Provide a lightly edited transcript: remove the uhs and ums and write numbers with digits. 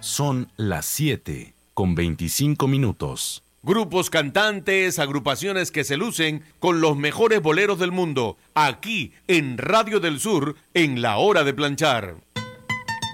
Son las 7:25. Grupos cantantes, agrupaciones que se lucen con los mejores boleros del mundo, aquí en Radio del Sur, en La Hora de Planchar.